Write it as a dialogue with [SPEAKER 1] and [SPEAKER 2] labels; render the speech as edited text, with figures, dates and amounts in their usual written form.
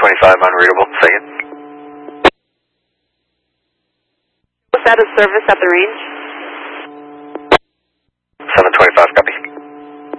[SPEAKER 1] 25 unreadable. Say it.
[SPEAKER 2] What's out of service at the range?